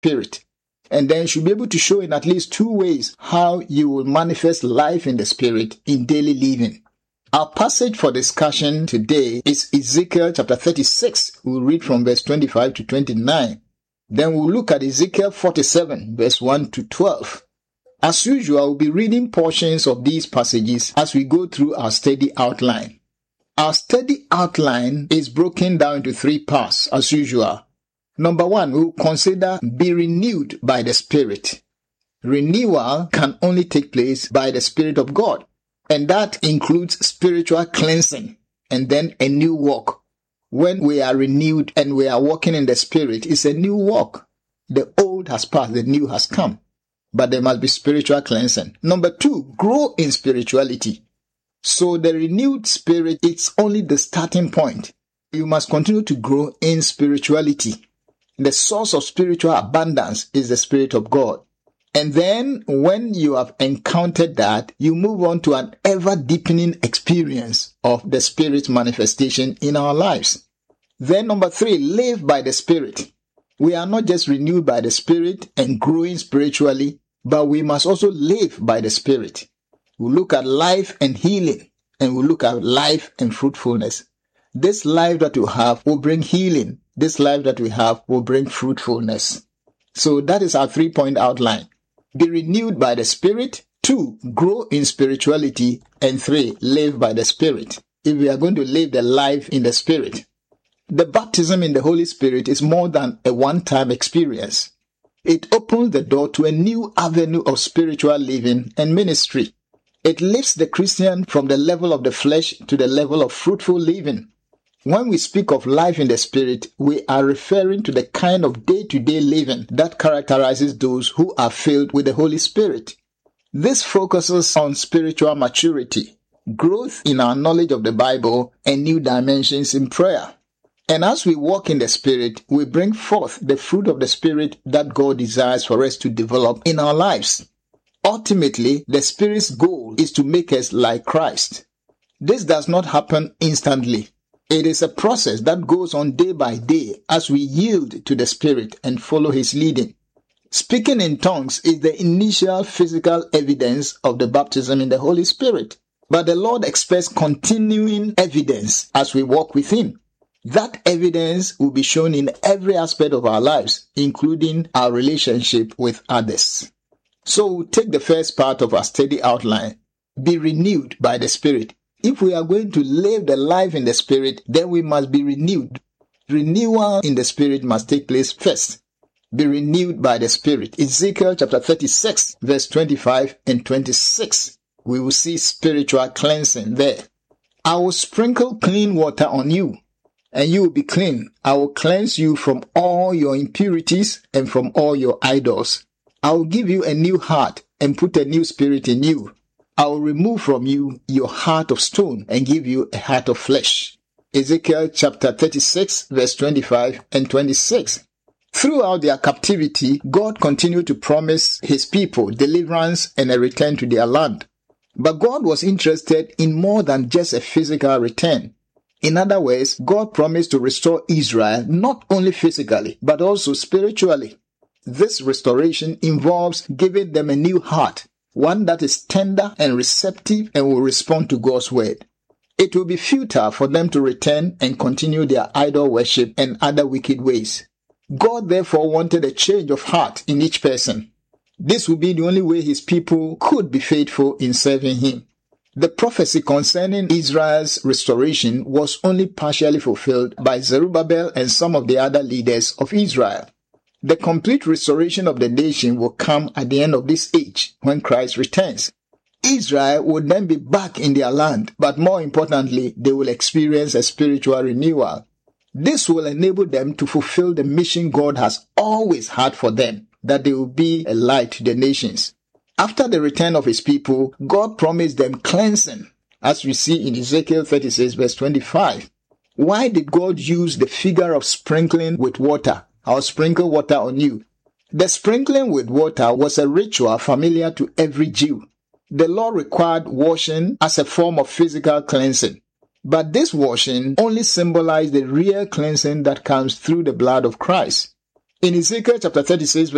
spirit. And then you should be able to show in at least 2 ways how you will manifest life in the spirit in daily living. Our passage for discussion today is Ezekiel chapter 36. We'll read from verse 25 to 29. Then we'll look at Ezekiel 47, verse 1 to 12. As usual, we'll be reading portions of these passages as we go through our study outline. Our study outline is broken down into 3 parts, as usual. Number 1, we'll consider be renewed by the Spirit. Renewal can only take place by the Spirit of God, and that includes spiritual cleansing and then a new walk. When we are renewed and we are walking in the Spirit, it's a new walk. The old has passed, the new has come. But there must be spiritual cleansing. Number 2, grow in spirituality. So the renewed spirit, it's only the starting point. You must continue to grow in spirituality. The source of spiritual abundance is the Spirit of God. And then when you have encountered that, you move on to an ever-deepening experience of the Spirit's manifestation in our lives. Then number 3, live by the Spirit. We are not just renewed by the Spirit and growing spiritually, but we must also live by the Spirit. We'll look at life and healing, and we'll look at life and fruitfulness. This life that we have will bring healing. This life that we have will bring fruitfulness. So that is our 3-point outline. Be renewed by the Spirit. 2, grow in spirituality. And 3, live by the Spirit. If we are going to live the life in the Spirit. The baptism in the Holy Spirit is more than a one-time experience. It opens the door to a new avenue of spiritual living and ministry. It lifts the Christian from the level of the flesh to the level of fruitful living. When we speak of life in the Spirit, we are referring to the kind of day-to-day living that characterizes those who are filled with the Holy Spirit. This focuses on spiritual maturity, growth in our knowledge of the Bible, and new dimensions in prayer. And as we walk in the Spirit, we bring forth the fruit of the Spirit that God desires for us to develop in our lives. Ultimately, the Spirit's goal is to make us like Christ. This does not happen instantly. It is a process that goes on day by day as we yield to the Spirit and follow His leading. Speaking in tongues is the initial physical evidence of the baptism in the Holy Spirit. But the Lord expects continuing evidence as we walk with Him. That evidence will be shown in every aspect of our lives, including our relationship with others. So we'll take the first part of our study outline. Be renewed by the Spirit. If we are going to live the life in the Spirit, then we must be renewed. Renewal in the Spirit must take place first. Be renewed by the Spirit. Ezekiel chapter 36, verse 25 and 26. We will see spiritual cleansing there. I will sprinkle clean water on you, and you will be clean. I will cleanse you from all your impurities and from all your idols. I will give you a new heart and put a new spirit in you. I will remove from you your heart of stone and give you a heart of flesh. Ezekiel chapter 36, verse 25 and 26. Throughout their captivity, God continued to promise His people deliverance and a return to their land. But God was interested in more than just a physical return. In other words, God promised to restore Israel not only physically, but also spiritually. This restoration involves giving them a new heart, one that is tender and receptive and will respond to God's word. It will be futile for them to return and continue their idol worship and other wicked ways. God therefore wanted a change of heart in each person. This would be the only way His people could be faithful in serving Him. The prophecy concerning Israel's restoration was only partially fulfilled by Zerubbabel and some of the other leaders of Israel. The complete restoration of the nation will come at the end of this age when Christ returns. Israel will then be back in their land, but more importantly, they will experience a spiritual renewal. This will enable them to fulfill the mission God has always had for them, that they will be a light to the nations. After the return of His people, God promised them cleansing, as we see in Ezekiel 36 verse 25. Why did God use the figure of sprinkling with water? I'll sprinkle water on you. The sprinkling with water was a ritual familiar to every Jew. The law required washing as a form of physical cleansing. But this washing only symbolized the real cleansing that comes through the blood of Christ. In Ezekiel chapter 36,